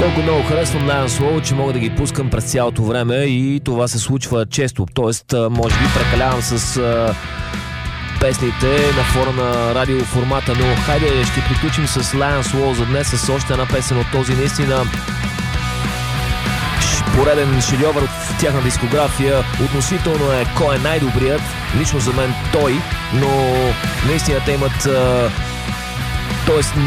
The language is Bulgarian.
Толкова много харесвам Lion Slow, че мога да ги пускам през цялото време и това се случва често. Тоест, може би прекалявам с песните на фона на радиоформата, но хайде ще приключим с Lion Slow за днес с още една песен от този наистина пореден шедьовър от тяхна дискография. Относително е кой е най-добрият. Лично за мен той, но наистина те имат